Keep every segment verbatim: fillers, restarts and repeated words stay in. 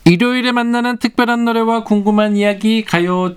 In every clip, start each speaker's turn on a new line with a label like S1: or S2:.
S1: 일요일에 만나는 특별한 노래와 궁금한 이야기 가요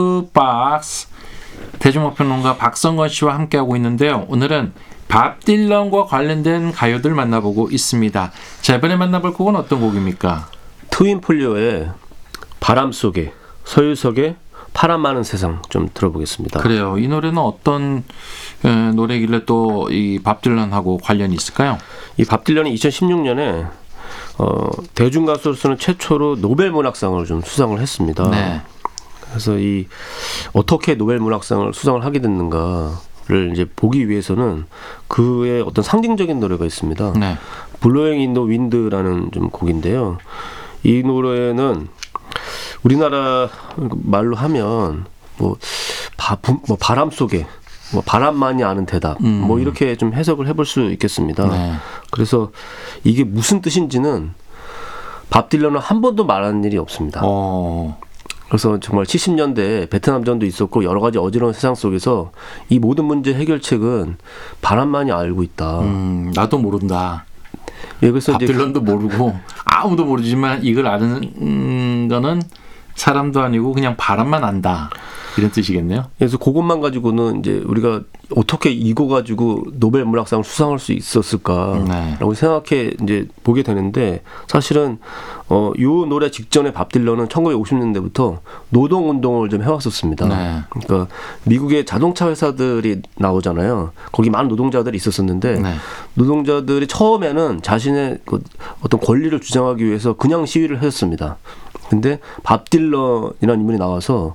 S1: 주크박스, 대중음악평론가 박성건 씨와 함께하고 있는데요. 오늘은 밥 딜런과 관련된 가요들 만나보고 있습니다. 자, 이번에 만나볼 곡은 어떤 곡입니까?
S2: 트윈폴리오의 바람 속에, 서유석의 파란 많은 세상 좀 들어보겠습니다.
S1: 그래요. 이 노래는 어떤 에, 노래길래 또 이 밥 딜런하고 관련이 있을까요?
S2: 이 밥 딜런이 이천십육 년에 어, 대중 가수로서는 최초로 노벨 문학상을 좀 수상을 했습니다.
S1: 네.
S2: 그래서 이 어떻게 노벨 문학상을 수상을 하게 됐는가를 이제 보기 위해서는 그의 어떤 상징적인 노래가 있습니다.
S1: 네.
S2: 블로잉 인 더 윈드라는 좀 곡인데요. 이 노래는 우리나라 말로 하면 뭐, 바, 뭐 바람 속에 뭐 바람만이 아는 대답
S1: 음.
S2: 뭐 이렇게 좀 해석을 해볼 수 있겠습니다.
S1: 네.
S2: 그래서 이게 무슨 뜻인지는 밥 딜런은 한 번도 말한 일이 없습니다.
S1: 어.
S2: 그래서 정말 칠십 년대 베트남전도 있었고 여러 가지 어지러운 세상 속에서 이 모든 문제 해결책은 바람만이 알고 있다.
S1: 음, 나도 모른다.
S2: 예, 그래서
S1: 밥
S2: 이제
S1: 딜런도 모르고 아무도 모르지만 이걸 아는 음, 거는 사람도 아니고 그냥 바람만 안다, 이런 뜻이겠네요.
S2: 그래서 그것만 가지고는 이제 우리가 어떻게 이거 가지고 노벨 문학상을 수상할 수 있었을까라고
S1: 네.
S2: 생각해 이제 보게 되는데, 사실은 어, 요 노래 직전에 밥 딜런은 천구백오십 년대부터 노동 운동을 좀 해왔었습니다.
S1: 네.
S2: 그러니까 미국의 자동차 회사들이 나오잖아요. 거기 많은 노동자들이 있었었는데
S1: 네.
S2: 노동자들이 처음에는 자신의 그 어떤 권리를 주장하기 위해서 그냥 시위를 했습니다. 근데 밥 딜런이라는 인물이 나와서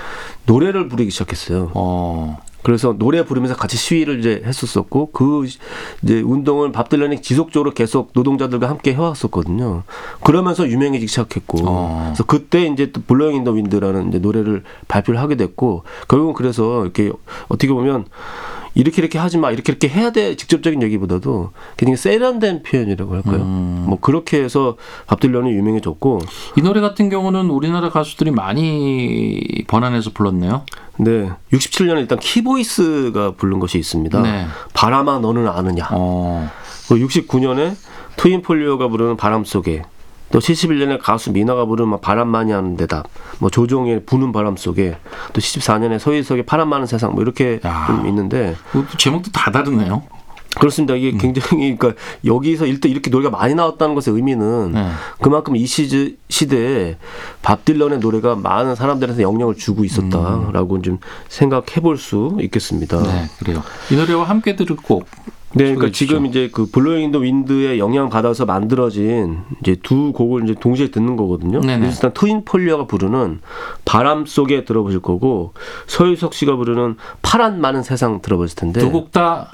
S2: 노래를 부르기 시작했어요.
S1: 어.
S2: 그래서 노래 부르면서 같이 시위를 이제 했었었고, 그 이제 운동을 밥 딜런이 지속적으로 계속 노동자들과 함께 해왔었거든요. 그러면서 유명해지기 시작했고,
S1: 어.
S2: 그래서 그때 이제 또 블로잉 인 더 윈드라는 이제 노래를 발표를 하게 됐고, 결국은 그래서 이렇게 어떻게 보면 이렇게 이렇게 하지 마, 이렇게 이렇게 해야 돼, 직접적인 얘기보다도 굉장히 세련된 표현이라고 할까요?
S1: 음.
S2: 뭐 그렇게 해서 밥 딜런이 유명해졌고,
S1: 이 노래 같은 경우는 우리나라 가수들이 많이 번안해서 불렀네요.
S2: 네, 육십칠 년에 일단 키보이스가 부른 것이 있습니다.
S1: 네.
S2: 바람아 너는 아느냐.
S1: 어.
S2: 육십구 년에 트윈폴리오가 부르는 바람 속에, 또 칠십일 년에 가수 미나가 부르는 바람만이 하는 대답, 뭐 조종의 부는 바람 속에, 또 칠십사 년에 서유석의 파란 많은 세상, 뭐 이렇게
S1: 야.
S2: 좀 있는데,
S1: 제목도 다 다르네요.
S2: 그렇습니다. 이게 굉장히, 그러니까 여기서 일단 이렇게 노래가 많이 나왔다는 것의 의미는
S1: 네.
S2: 그만큼 이 시즈, 시대에 밥 딜런의 노래가 많은 사람들한테 영향을 주고 있었다라고 음. 좀 생각해 볼 수 있겠습니다.
S1: 네, 그래요. 이 노래와 함께 들을 곡.
S2: 네, 그러니까 지금 이제 그 블로잉 인 더 윈드의 영향 받아서 만들어진 이제 두 곡을 이제 동시에 듣는 거거든요.
S1: 네네.
S2: 일단 트윈폴리오가 부르는 바람 속에 들어보실 거고, 서유석 씨가 부르는 파란 많은 세상 들어보실 텐데,
S1: 두 곡 다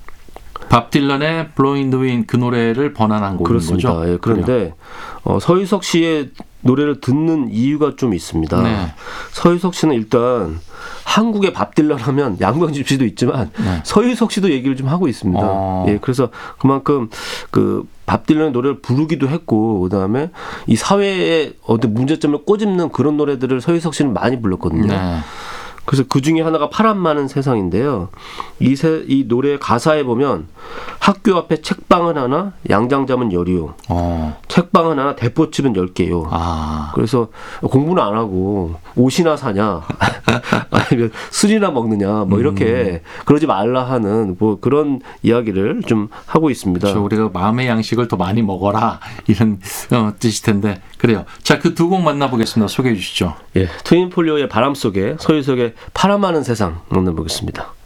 S1: 밥 딜런의 블로잉 인 더 윈드, 그 노래를 번안한 곡인
S2: 그렇습니다.
S1: 거죠.
S2: 예, 그런데 어, 서유석 씨의 노래를 듣는 이유가 좀 있습니다.
S1: 네.
S2: 서유석 씨는 일단 한국의 밥 딜런 하면 양명집 씨도 있지만
S1: 네.
S2: 서유석 씨도 얘기를 좀 하고 있습니다.
S1: 어.
S2: 예, 그래서 그만큼 그 밥 딜런의 노래를 부르기도 했고, 그다음에 이 사회의 어떤 문제점을 꼬집는 그런 노래들을 서유석 씨는 많이 불렀거든요.
S1: 네.
S2: 그래서 그 중에 하나가 파란 많은 세상인데요. 이, 세, 이 노래 가사에 보면 학교 앞에 책방은 하나, 양장자면 열이요.
S1: 어.
S2: 책방은 하나, 대포집은 열 개요.
S1: 아.
S2: 그래서 공부는 안 하고 옷이나 사냐, 아니면 술이나 먹느냐, 뭐 이렇게 음. 그러지 말라 하는 뭐 그런 이야기를 좀 하고 있습니다.
S1: 그렇죠. 우리가 마음의 양식을 더 많이 먹어라, 이런 어, 뜻일 텐데. 그래요. 자, 그 두 곡 만나보겠습니다. 소개해 주시죠.
S2: 예, 트윈폴리오의 바람 속에, 서유석의 파란 많은 세상 만나보겠습니다.